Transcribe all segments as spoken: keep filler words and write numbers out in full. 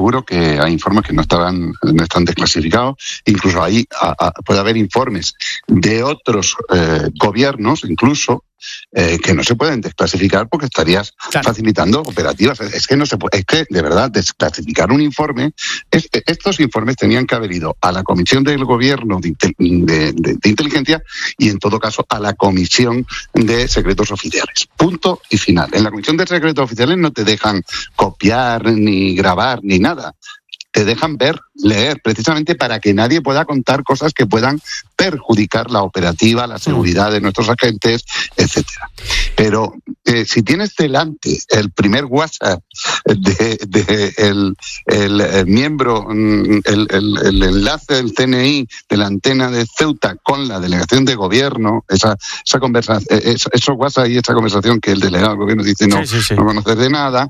seguro que hay informes que no estaban, no están desclasificados. Incluso ahí a, a, puede haber informes de otros eh, gobiernos, incluso, eh, que no se pueden desclasificar porque estarías claro. facilitando operativas. Es que no se puede, es que de verdad desclasificar un informe, es, estos informes tenían que haber ido a la Comisión del Gobierno de, de, de, de Inteligencia y en todo caso a la Comisión de Secretos Oficiales. Punto y final. En la Comisión de Secretos Oficiales no te dejan copiar ni grabar ni nada. Te dejan ver, leer, precisamente para que nadie pueda contar cosas que puedan perjudicar la operativa, la seguridad de nuestros agentes, etcétera. Pero eh, si tienes delante el primer WhatsApp de, de el, el, el miembro, el, el, el enlace del C N I de la antena de Ceuta con la delegación de gobierno, esa, esa conversación, esos WhatsApp y esa conversación que el delegado del gobierno dice no, sí, sí, sí. no conocer de nada.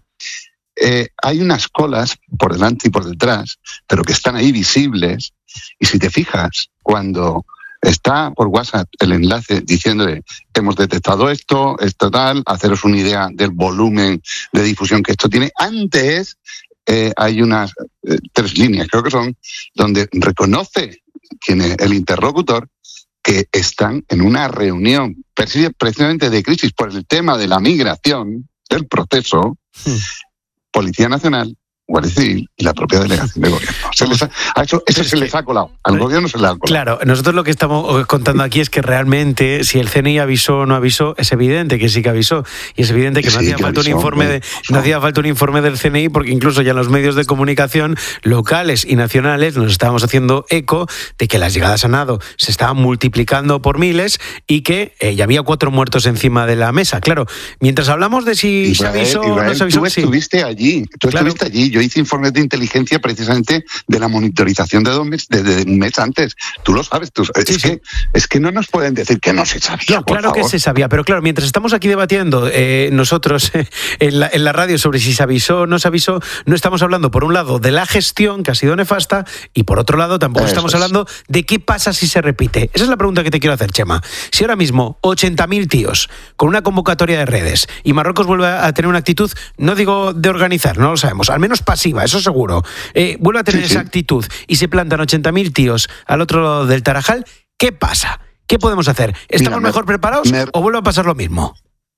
Eh, hay unas colas por delante y por detrás, pero que están ahí visibles, y si te fijas, cuando está por WhatsApp el enlace diciéndole hemos detectado esto, esto tal, haceros una idea del volumen de difusión que esto tiene, antes eh, hay unas eh, tres líneas, creo que son, donde reconoce quien es el interlocutor que están en una reunión precisamente de crisis por el tema de la migración, del proceso, sí. Policía Nacional, Guardia Civil y la propia delegación de gobierno. Se les ha, a eso eso se les ha colado. Al gobierno se le ha colado. Claro, nosotros lo que estamos contando aquí es que realmente, si el C N I avisó o no avisó, es evidente que sí que avisó. Y es evidente que, sí, no, hacía que falta avisó, un informe de, no hacía falta un informe del C N I, porque incluso ya en los medios de comunicación locales y nacionales nos estábamos haciendo eco de que las llegadas a nado se estaban multiplicando por miles y que eh, ya había cuatro muertos encima de la mesa. Claro, mientras hablamos de si Israel, se avisó o no se avisó... Tú estuviste sí. allí, tú claro. estuviste allí. Yo hice informes de inteligencia precisamente de la monitorización de, dos meses, de, de un mes antes. Tú lo sabes. Tú, sí, es, sí. Que, es que no nos pueden decir que no se sabía. No, claro por que se sabía, pero claro, mientras estamos aquí debatiendo eh, nosotros eh, en, la, en la radio sobre si se avisó o no se avisó, no estamos hablando, por un lado, de la gestión que ha sido nefasta y por otro lado tampoco Eso estamos es. hablando de qué pasa si se repite. Esa es la pregunta que te quiero hacer, Chema. Si ahora mismo ochenta mil tíos con una convocatoria de redes y Marruecos vuelve a tener una actitud, no digo de organizar, no lo sabemos, al menos pasiva, eso seguro, eh, vuelve a tener sí, esa sí. actitud y se plantan ochenta mil tíos al otro lado del Tarajal, ¿qué pasa? ¿Qué podemos hacer? ¿Estamos Mira, mejor me, preparados me, o vuelve a pasar lo mismo?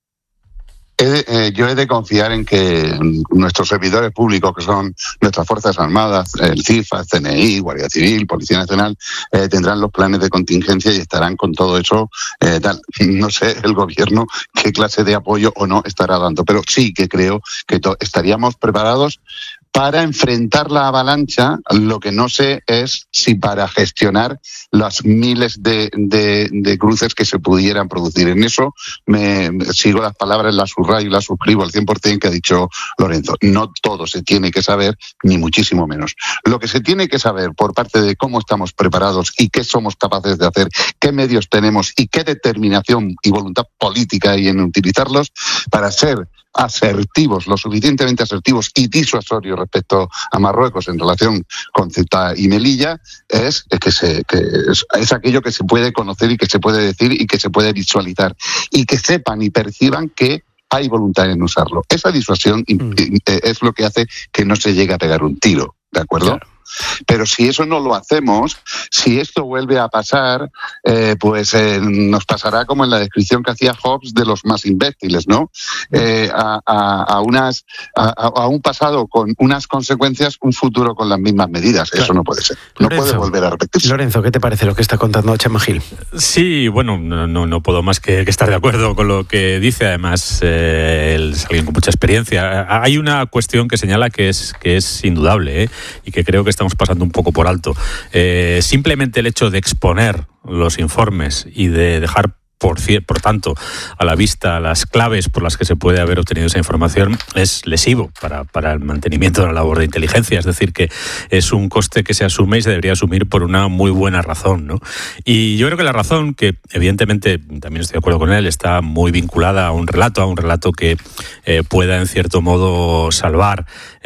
He de, eh, yo he de confiar en que nuestros servidores públicos, que son nuestras Fuerzas Armadas, el C I F A, C N I, Guardia Civil, Policía Nacional, eh, tendrán los planes de contingencia y estarán con todo eso. Eh, tal. No sé el gobierno qué clase de apoyo o no estará dando, pero sí que creo que to- estaríamos preparados para enfrentar la avalancha. Lo que no sé es si para gestionar las miles de, de, de cruces que se pudieran producir. En eso me, me sigo las palabras, las subrayo y las suscribo al cien por ciento que ha dicho Lorenzo. No todo se tiene que saber, ni muchísimo menos. Lo que se tiene que saber por parte de cómo estamos preparados y qué somos capaces de hacer, qué medios tenemos y qué determinación y voluntad política hay en utilizarlos para ser asertivos, lo suficientemente asertivos y disuasorios respecto a Marruecos en relación con Ceuta y Melilla, es, es que, se, que es, es aquello que se puede conocer y que se puede decir y que se puede visualizar, y que sepan y perciban que hay voluntad en usarlo. Esa disuasión mm. es lo que hace que no se llegue a pegar un tiro, ¿de acuerdo? Claro. Pero si eso no lo hacemos, si esto vuelve a pasar, eh, pues eh, nos pasará como en la descripción que hacía Hobbes de los más imbéciles, ¿no? Eh, a, a, a, unas, a, a un pasado con unas consecuencias, un futuro con las mismas medidas. Claro. Eso no puede ser. No Lorenzo, puede volver a repetirse. Lorenzo, ¿qué te parece lo que está contando Chema Gil? Sí, bueno, no, no, no puedo más que, que estar de acuerdo con lo que dice. Además, eh, él es alguien con mucha experiencia. Hay una cuestión que señala que es, que es indudable, ¿eh? Y que creo que estamos pasando un poco por alto. Eh, simplemente el hecho de exponer los informes y de dejar Por, por tanto, a la vista las claves por las que se puede haber obtenido esa información es lesivo para, para el mantenimiento de la labor de inteligencia. Es decir, que es un coste que se asume y se debería asumir por una muy buena razón, ¿no? Y yo creo que la razón, que evidentemente también estoy de acuerdo con él, está muy vinculada a un relato, a un relato que eh, pueda en cierto modo salvar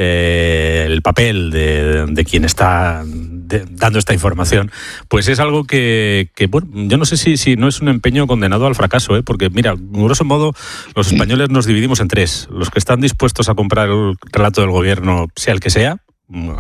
eh, el papel de, de quien está de, dando esta información, pues es algo que, que bueno, yo no sé si, si no es un empeño con condenado al fracaso, ¿eh? Porque mira, grosso modo, los españoles nos dividimos en tres: los que están dispuestos a comprar el relato del gobierno, sea el que sea,